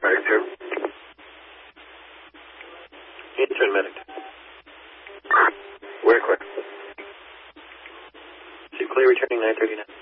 Right, sir. Eastern medic. Where quick? She's clear returning 939.